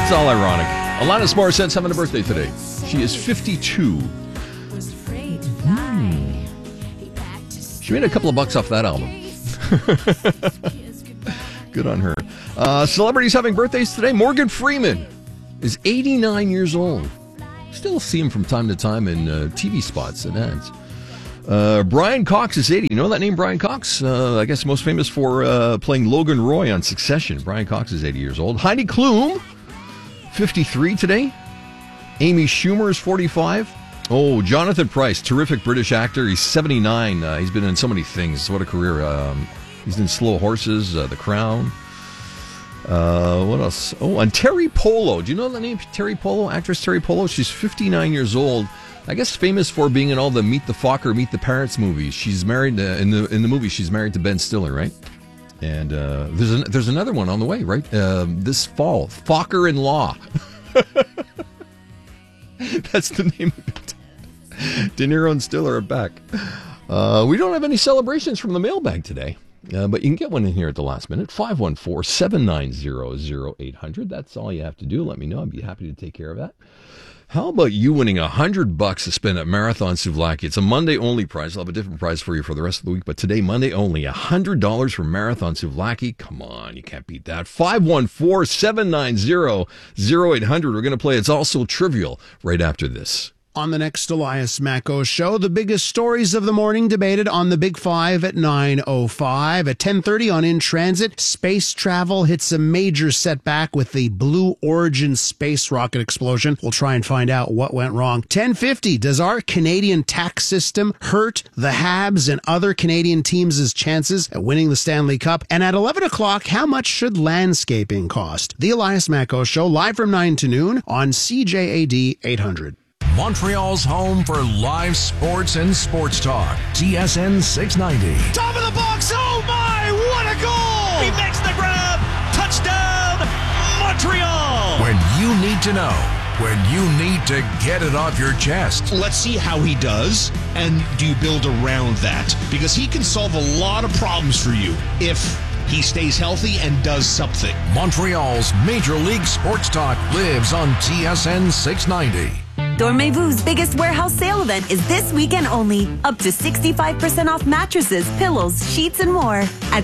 It's all ironic. Alanis Morissette's having a birthday today. She is 52. She made a couple of bucks off that album. Good on her. Celebrities having birthdays today. Morgan Freeman is 89 years old. Still see him from time to time in TV spots and ads. Brian Cox is 80. You know that name, Brian Cox? I guess most famous for playing Logan Roy on Succession. Brian Cox is 80 years old. Heidi Klum, 53 today. Amy Schumer is 45. Oh, Jonathan Pryce, terrific British actor. He's 79. He's been in so many things. What a career. He's in Slow Horses, The Crown. What else? Oh, and Terry Polo. Do you know the name Terry Polo? Actress Terry Polo. She's 59 years old. I guess famous for being in all the Meet the Focker, Meet the Parents movies. She's married in the movie. She's married to Ben Stiller, right? And there's another one on the way, right? This fall, Focker in Law. That's the name of it. De Niro and Stiller are back. We don't have any celebrations from the mailbag today, but you can get one in here at the last minute. 514-790-0800. That's all you have to do. Let me know. I'd be happy to take care of that. How about you winning $100 to spend at Marathon Souvlaki? It's a Monday-only prize. I'll have a different prize for you for the rest of the week, but today, Monday only, $100 for Marathon Souvlaki. Come on, you can't beat that. 514-790-0800. We're going to play It's Also Trivial right after this. On the next Elias Macko Show, the biggest stories of the morning debated on the Big Five at 9:05. At 10:30 on In Transit, space travel hits a major setback with the Blue Origin space rocket explosion. We'll try and find out what went wrong. 10:50, does our Canadian tax system hurt the Habs and other Canadian teams' chances at winning the Stanley Cup? And at 11 o'clock, how much should landscaping cost? The Elias Macko Show, live from 9 to noon on CJAD 800. Montreal's home for live sports and sports talk. TSN 690. Top of the box. Oh my, what a goal! He makes the grab. Touchdown, Montreal! When you need to know. When you need to get it off your chest. Let's see how he does, and do you build around that? Because he can solve a lot of problems for you if he stays healthy and does something. Montreal's Major League Sports Talk lives on TSN 690. Dormez-Vou's biggest warehouse sale event is this weekend only. Up to 65% off mattresses, pillows, sheets, and more. At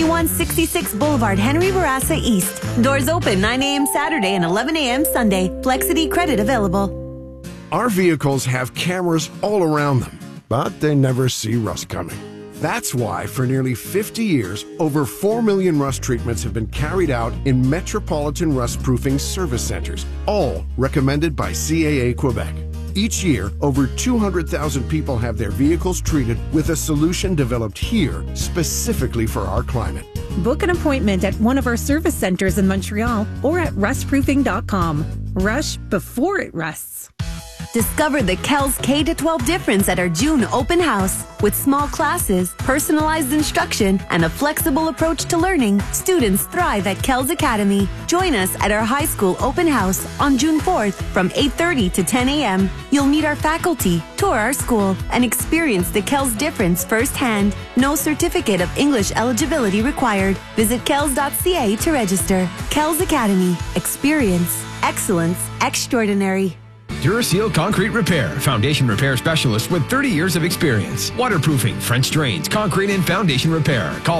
6166 Boulevard, Henry Bourassa East. Doors open 9 a.m. Saturday and 11 a.m. Sunday. Flexity credit available. Our vehicles have cameras all around them, but they never see rust coming. That's why, for nearly 50 years, over 4 million rust treatments have been carried out in metropolitan rust-proofing service centers, all recommended by CAA Quebec. Each year, over 200,000 people have their vehicles treated with a solution developed here specifically for our climate. Book an appointment at one of our service centers in Montreal or at rustproofing.com. Rush before it rusts. Discover the KELS K-12 difference at our June open house. With small classes, personalized instruction, and a flexible approach to learning, students thrive at KELS Academy. Join us at our high school open house on June 4th from 8:30 to 10 a.m. You'll meet our faculty, tour our school, and experience the KELS difference firsthand. No certificate of English eligibility required. Visit kels.ca to register. KELS Academy. Experience. Excellence. Extraordinary. Duraseal Concrete Repair, foundation repair specialist with 30 years of experience. Waterproofing, French drains, concrete and foundation repair. Call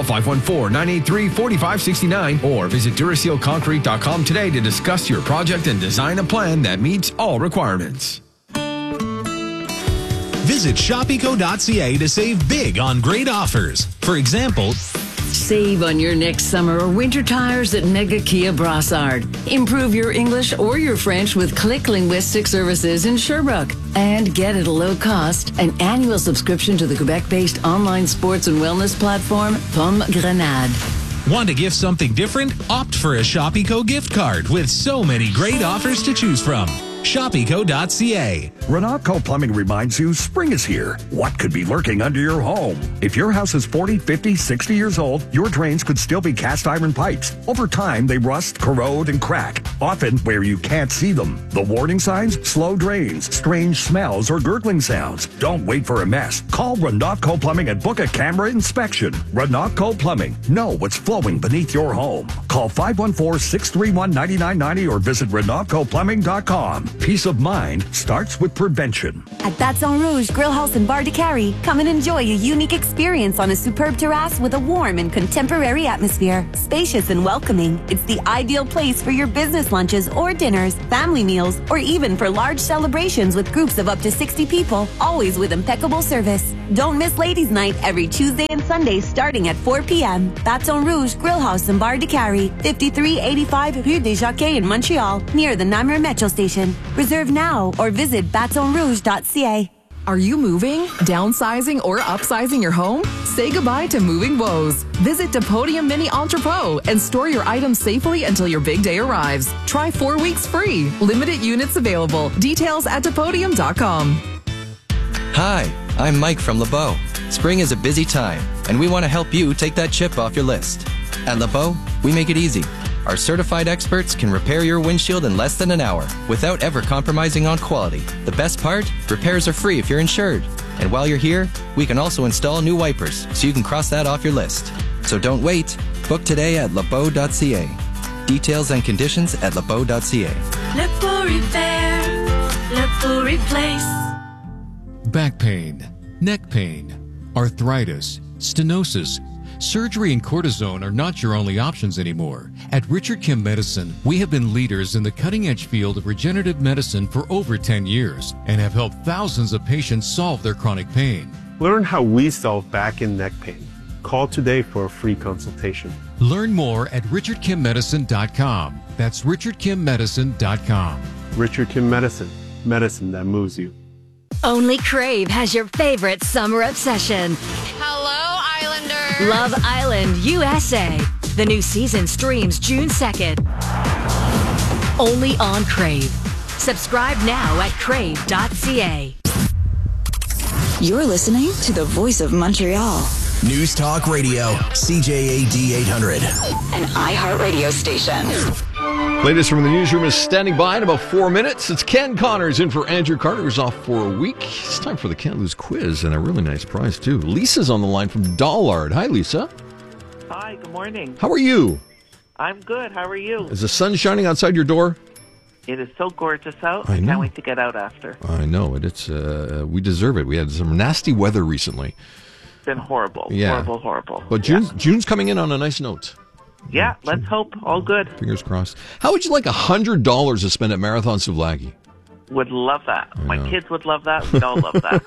514-983-4569 or visit DurasealConcrete.com today to discuss your project and design a plan that meets all requirements. Visit Shopico.ca to save big on great offers. For example, save on your next summer or winter tires at Mega Kia Brassard. Improve your English or your French with Click Linguistic Services in Sherbrooke. And get at a low cost an annual subscription to the Quebec-based online sports and wellness platform, Pomme Grenade. Want to gift something different? Opt for a Shopico gift card with so many great offers to choose from. shopeco.ca. Renatco Plumbing reminds you spring is here. What could be lurking under your home? If your house is 40, 50, 60 years old, your drains could still be cast iron pipes. Over time, they rust, corrode, and crack, often where you can't see them. The warning signs? Slow drains, strange smells, or gurgling sounds. Don't wait for a mess. Call Renatco Plumbing and book a camera inspection. Renatco Plumbing. Know what's flowing beneath your home. Call 514-631-9990 or visit RenatcoPlumbing.com. Peace of mind starts with prevention. At Baton Rouge Grill House and Bar de Cary, come and enjoy a unique experience on a superb terrace with a warm and contemporary atmosphere. Spacious and welcoming, it's the ideal place for your business lunches or dinners, family meals, or even for large celebrations with groups of up to 60 people, always with impeccable service. Don't miss Ladies' Night every Tuesday and Sunday starting at 4 p.m. Baton Rouge Grill House and Bar de Cary, 5385 Rue des Jockeys in Montreal, near the Namur Metro Station. Reserve now or visit batonrouge.ca. Are you moving, downsizing, or upsizing your home? Say goodbye to moving woes. Visit Depodium Mini Entrepot and store your items safely until your big day arrives. Try 4 weeks free. Limited units available. Details at Depodium.com. Hi, I'm Mike from LeBeau. Spring is a busy time, and we want to help you take that chip off your list. At LeBeau, we make it easy. Our certified experts can repair your windshield in less than an hour without ever compromising on quality. The best part? Repairs are free if you're insured. And while you're here, we can also install new wipers so you can cross that off your list. So don't wait. Book today at lebeau.ca. Details and conditions at lebeau.ca. LeBeau Repair, LeBeau Replace. Back pain, neck pain, arthritis, stenosis. Surgery and cortisone are not your only options anymore. At Richard Kim Medicine, we have been leaders in the cutting-edge field of regenerative medicine for over 10 years and have helped thousands of patients solve their chronic pain. Learn how we solve back and neck pain. Call today for a free consultation. Learn more at richardkimmedicine.com. That's richardkimmedicine.com. Richard Kim Medicine, medicine that moves you. Only Crave has your favorite summer obsession. Hello, Islander. Love Island, USA. The new season streams June 2nd. Only on Crave. Subscribe now at crave.ca. You're listening to the Voice of Montreal. News Talk Radio, CJAD 800. An iHeartRadio station. Latest from the newsroom is standing by in about 4 minutes. It's Ken Connors in for Andrew Carter, who's off for a week. It's time for the Can't Lose quiz, and a really nice prize, too. Lisa's on the line from Dollard. Hi, Lisa. Hi, good morning. How are you? I'm good. How are you? Is the sun shining outside your door? It is so gorgeous out. I know. Can't wait to get out after. I know. It's we deserve it. We had some nasty weather recently. It's been horrible. Yeah. Horrible. But June's coming in on a nice note. Yeah, let's hope. All good. Fingers crossed. How would you like $100 to spend at Marathon Souvlaki? Would love that. My kids would love that. We'd all love that.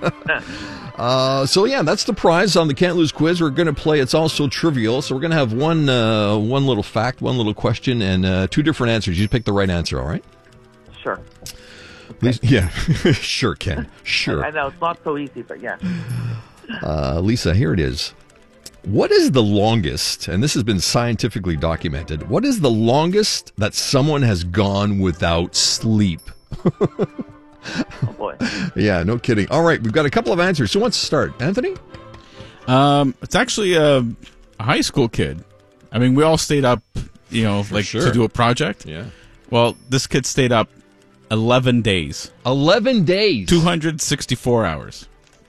So yeah, that's the prize on the Can't Lose quiz. We're going to play It's Also Trivial. So we're going to have one little fact, one little question, and two different answers. You pick the right answer, all right? Sure. Okay. Yeah, sure, Ken. Sure. I know, it's not so easy, but yeah. Lisa, here it is. What is the longest, and this has been scientifically documented, what is the longest that someone has gone without sleep? Oh, boy. Yeah, no kidding. All right, we've got a couple of answers. So who wants to start? Anthony? It's actually a high school kid. I mean, we all stayed up, to do a project. Yeah. Well, this kid stayed up 11 days. 11 days? 264 hours.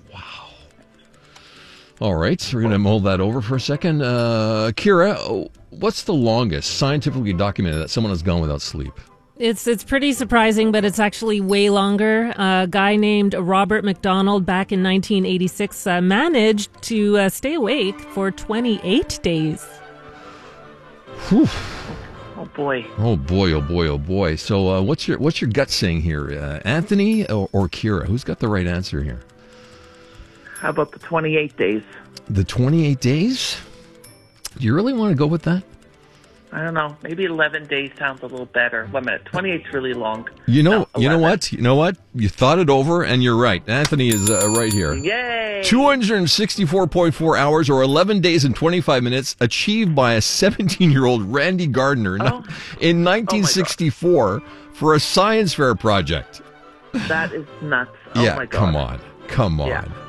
All right, so we're going to mull that over for a second. Kira, what's the longest scientifically documented that someone has gone without sleep? It's pretty surprising, but it's actually way longer. A guy named Robert McDonald back in 1986 managed to stay awake for 28 days. Whew. Oh, boy. Oh, boy, oh, boy, oh, boy. So what's your gut saying here? Anthony or Kira? Who's got the right answer here? How about the 28 days? The 28 days? Do you really want to go with that? I don't know. Maybe 11 days sounds a little better. 1 minute. 28's really long. You know No, what? You thought it over, and you're right. Anthony is right here. Yay! 264.4 hours, or 11 days and 25 minutes, achieved by a 17-year-old Randy Gardner in 1964 for a science fair project. That is nuts. Oh Yeah, my God. come on.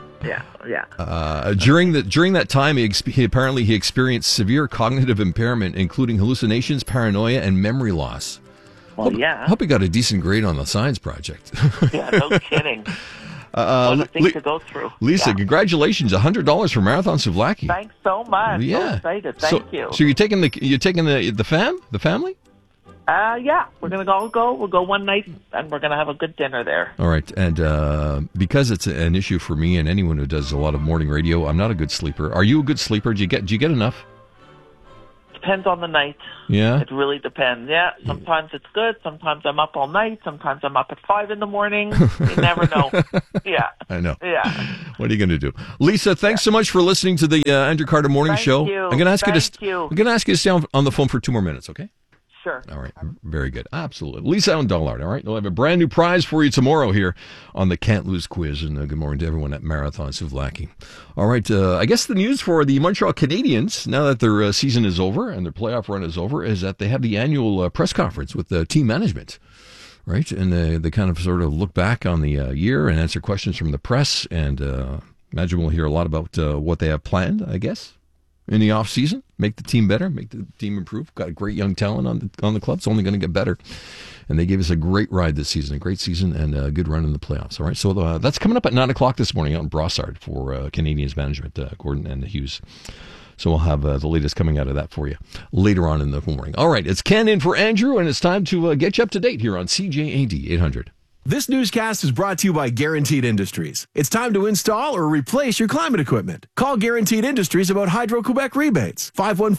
Yeah. During that time, he apparently experienced severe cognitive impairment, including hallucinations, paranoia, and memory loss. Well, Hope he got a decent grade on the science project. Yeah, no kidding. What a thing to go through. Lisa, Yeah. congratulations! $100 for Marathon Souvlaki. Thanks so much. Yeah. So excited. Thank you. So you're taking the family? Yeah. We're going to go. We'll go one night, and we're going to have a good dinner there. All right, and because it's an issue for me and anyone who does a lot of morning radio, I'm not a good sleeper. Are you a good sleeper? Do you get enough? Depends on the night. Yeah? It really depends. Yeah. Sometimes it's good. Sometimes I'm up all night. Sometimes I'm up at 5 in the morning. You never know. Yeah. I know. Yeah. What are you going to do? Lisa, thanks so much for listening to the Andrew Carter Morning Thank Show. you. I'm going to ask Thank you. I'm going to ask you to stay on the phone for 2 more minutes, okay? Sure. All right. Very good. Absolutely. Lisa and Dollard, all right? We'll have a brand new prize for you tomorrow here on the Can't Lose quiz. And good morning to everyone at Marathon Souvlaki. All right. I guess the news for the Montreal Canadiens, now that their season is over and their playoff run is over, is that they have the annual press conference with the team management, right? And they kind of sort of look back on the year and answer questions from the press. And imagine we'll hear a lot about what they have planned, I guess, in the off season. Make the team better, make the team improve. Got a great young talent on the club. It's only going to get better. And they gave us a great ride this season, a great season, and a good run in the playoffs. All right, so that's coming up at 9 o'clock this morning out in Brossard for Canadiens management, Gordon and Hughes. So we'll have the latest coming out of that for you later on in the morning. All right, it's Ken in for Andrew, and it's time to get you up to date here on CJAD 800. This newscast is brought to you by Guaranteed Industries. It's time to install or replace your climate equipment. Call Guaranteed Industries about Hydro-Quebec rebates.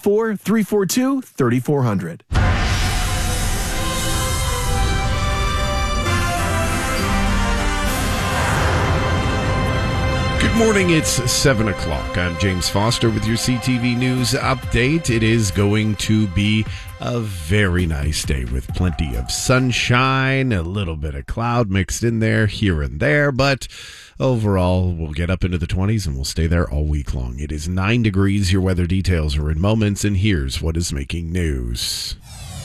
514-342-3400. Good morning, it's 7 o'clock. I'm James Foster with your CTV News update. It is going to be a very nice day with plenty of sunshine, a little bit of cloud mixed in there here and there, but overall we'll get up into the 20s and we'll stay there all week long. It is 9 degrees. Your weather details are in moments, and here's what is making news.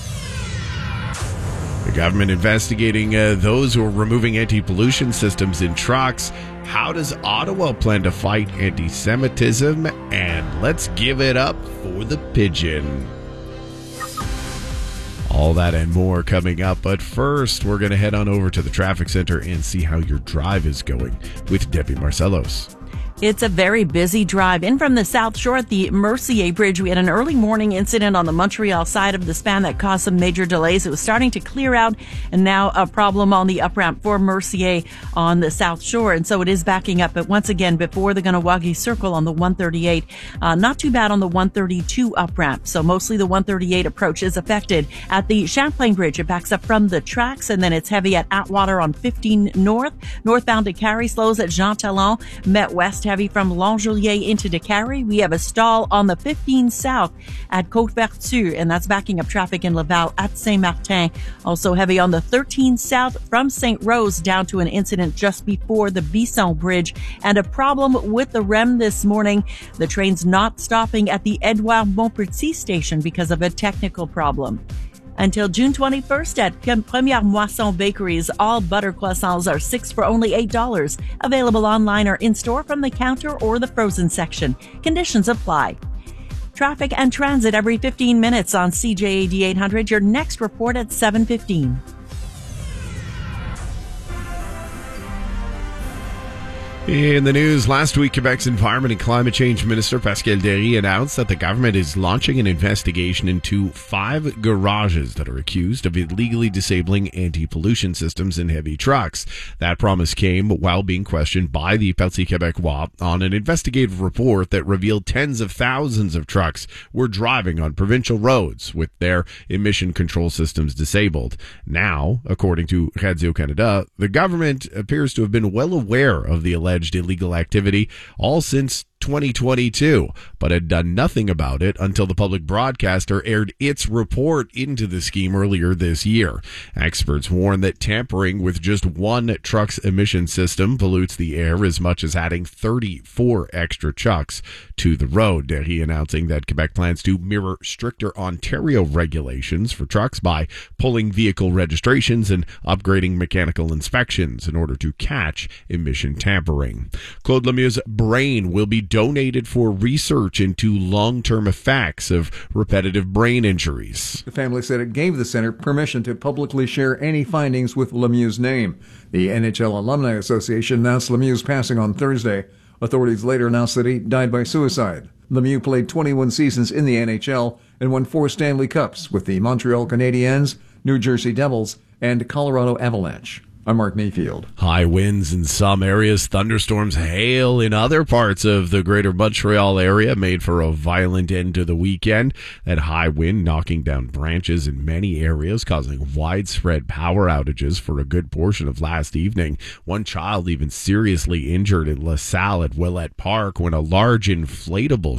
The government investigating those who are removing anti-pollution systems in trucks. How does Ottawa plan to fight anti-Semitism? And let's give it up for the pigeon. All that and more coming up, but first we're going to head on over to the traffic center and see how your drive is going with Debbie Marcellos. It's a very busy drive in from the South Shore at the Mercier Bridge. We had an early morning incident on the Montreal side of the span that caused some major delays. It was starting to clear out, and now a problem on the up ramp for Mercier on the South Shore. And so it is backing up. But once again, before the Ganawagi Circle on the 138, not too bad on the 132 up ramp. So mostly the 138 approach is affected. At the Champlain Bridge, it backs up from the tracks, and then it's heavy at Atwater on 15 North. Northbound to Carrie slows at Jean Talon. Met West heavy from Longjulier into DeCarry. We have a stall on the 15 South at Côte-Vertu, and that's backing up traffic in Laval at Saint-Martin. Also heavy on the 13 South from St. Rose down to an incident just before the Bisson Bridge, and a problem with the REM this morning. The train's not stopping at the Edouard Montpetit station because of a technical problem. Until June 21st at Première Moisson Bakeries, all butter croissants are 6 for only $8. Available online or in-store from the counter or the frozen section. Conditions apply. Traffic and transit every 15 minutes on CJAD 800. Your next report at 7:15. In the news, last week, Quebec's Environment and Climate Change Minister Pascal Derry announced that the government is launching an investigation into 5 garages that are accused of illegally disabling anti-pollution systems in heavy trucks. That promise came while being questioned by the Parti Québécois on an investigative report that revealed tens of thousands of trucks were driving on provincial roads with their emission control systems disabled. Now, according to Radio-Canada, the government appears to have been well aware of the alleged illegal activity all since 2022, but had done nothing about it until the public broadcaster aired its report into the scheme earlier this year. Experts warn that tampering with just one truck's emission system pollutes the air as much as adding 34 extra trucks to the road. He announcing that Quebec plans to mirror stricter Ontario regulations for trucks by pulling vehicle registrations and upgrading mechanical inspections in order to catch emission tampering. Claude Lemieux's brain will be donated for research into long-term effects of repetitive brain injuries. The family said it gave the center permission to publicly share any findings with Lemieux's name. The NHL Alumni Association announced Lemieux's passing on Thursday. Authorities later announced that he died by suicide. Lemieux played 21 seasons in the NHL and won 4 Stanley Cups with the Montreal Canadiens, New Jersey Devils, and Colorado Avalanche. I'm Mark Mayfield. High winds in some areas, thunderstorms, hail in other parts of the greater Montreal area made for a violent end to the weekend. That high wind knocking down branches in many areas, causing widespread power outages for a good portion of last evening. One child even seriously injured in LaSalle at Willette Park when a large inflatable